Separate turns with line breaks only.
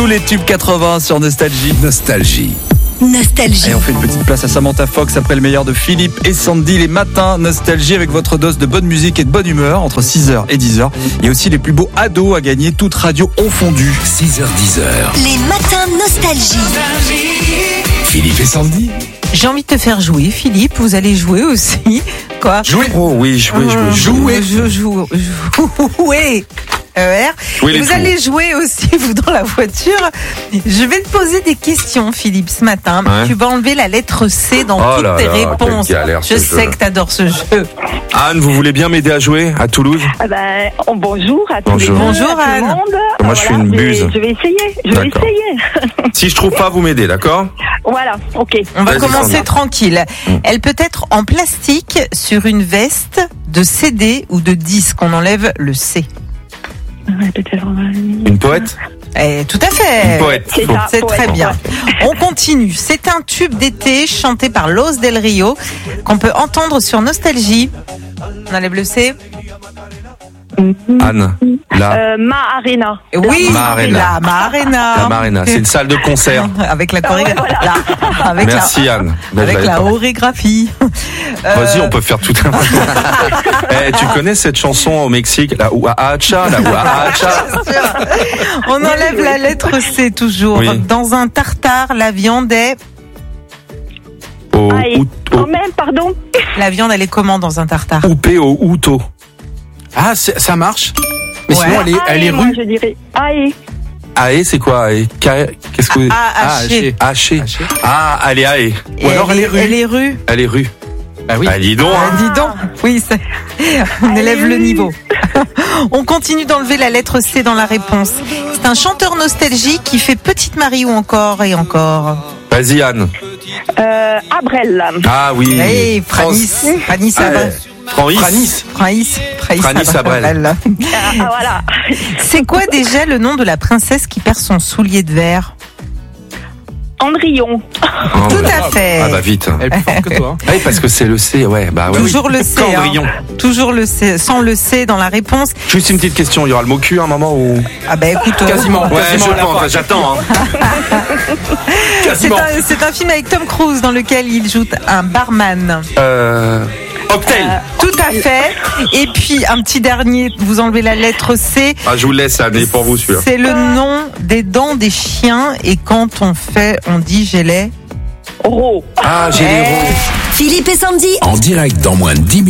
Tous les tubes 80 sur Nostalgie.
Nostalgie.
Et on fait une petite place à Samantha Fox après le meilleur de Philippe et Sandy. Les matins Nostalgie avec votre dose de bonne musique et de bonne humeur entre 6h et 10h. Il y a aussi les plus beaux ados à gagner, toutes radios confondues.
6h-10h.
Les matins Nostalgie.
Philippe et Sandy.
J'ai envie de te faire jouer, Philippe. Vous allez jouer aussi. Quoi?
Jouer. Oh oui, jouer.
Je joue.
Oui,
Et vous allez jouer aussi, vous, dans la voiture. Je vais te poser des questions, Philippe, ce matin.
Ouais.
Tu vas enlever la lettre C dans toutes tes réponses.
quelle galère,
Je
ce
sais
jeu.
que t'adores ce jeu.
Anne, vous voulez bien m'aider à jouer à Toulouse?
Bonjour à tous les deux,
Bonjour,
à tout le
Anne.
monde.
Moi, je suis une buse.
Je vais essayer.
D'accord. Si je trouve pas, vous m'aidez, d'accord?
Voilà, ok.
On va
Vas-y,
commencer
Sandra.
tranquille. Elle peut être en plastique sur une veste de CD ou de disque. On enlève le C.
Une poète?
Tout à fait.
Une poète.
C'est
Bon.
ça.
C'est
Ouais,
très bien.
ouais.
On continue. C'est un tube d'été chanté par Los Del Rio qu'on peut entendre sur Nostalgie. On enlève le C.
Anne, là.
Ma Arena.
Oui,
Marina.
la Marina.
La Marina, c'est une salle de concert.
Avec la chorégraphie. Avec
Merci Anne. Ben, je
avec
l'avais
la
pas.
chorégraphie.
Vas-y, on peut faire tout un. Tu connais cette chanson au Mexique, la Ouahacha, la Ouahacha?
On enlève la lettre C toujours.
Oui.
Dans un tartare, la viande est.
Quand même, pardon.
La viande, elle est comment dans un tartare?
Oupé au Outo.
Ah, ça marche. Mais
Ouais.
sinon, elle est
moi,
rue.
je dirais. Aïe.
Aé, c'est quoi Aé? Qu'est-ce que.
haché.
Haché. Ah, elle est Aé.
Et
alors, elle est rue.
Elle est rue.
Elle est rue.
Bah oui.
Ah, dis donc.
Ah, dis donc. Oui, on élève le niveau. On continue d'enlever la lettre C dans la réponse. C'est un chanteur nostalgique qui fait Petite Marie ou encore et encore.
Vas-y, Anne.
Abrel.
Ah oui.
Hey, Franis Abrel.
Franis Abrel.
Voilà.
C'est quoi déjà le nom de la princesse qui perd son soulier de verre?
Cendrillon.
Tout à fait.
Ah bah vite.
Elle est plus forte que toi.
Ah oui, parce que c'est le C, ouais. Bah ouais.
Toujours le C.
Cendrillon.
Toujours le C, sans le C dans la réponse.
Juste une petite question, il y aura le mot cul à un moment où.
Ah bah écoute,
Quasiment.
Ouais,
Quasiment
je
à la
pense,
fin.
j'attends.
c'est un film avec Tom Cruise dans lequel il joue un barman.
Cocktail.
Tout à fait. Et puis un petit dernier, vous enlevez la lettre C.
Ah, je vous le laisse, Anne, et pour vous celui-là.
C'est le nom des dents des chiens et quand on dit j'ai les.
Ro.
Ah, j'ai les ronds.
Philippe et Sandy.
En direct dans moins de 10 minutes.